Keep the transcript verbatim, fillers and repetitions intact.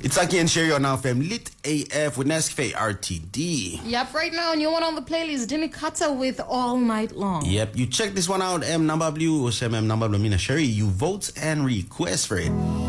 It's Aki and Sherry on F M Lit A F with Nescafe R T D. Yep, right now, new one on the playlist, Jimmy Carter with All Night Long. Yep, you check this one out, M Number Blue, or M Number Blue, Mina Sherry. You vote and request for it.